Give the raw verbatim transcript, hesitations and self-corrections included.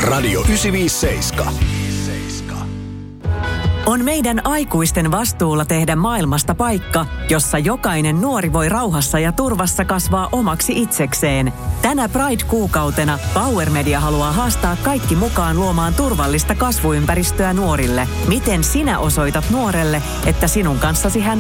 Radio yhdeksänsataaviisikymmentäseitsemän. On meidän aikuisten vastuulla tehdä maailmasta paikka, jossa jokainen nuori voi rauhassa ja turvassa kasvaa omaksi itsekseen. Tänä Pride-kuukautena Power Media haluaa haastaa kaikki mukaan luomaan turvallista kasvuympäristöä nuorille. Miten sinä osoitat nuorelle, että sinun kanssasi hän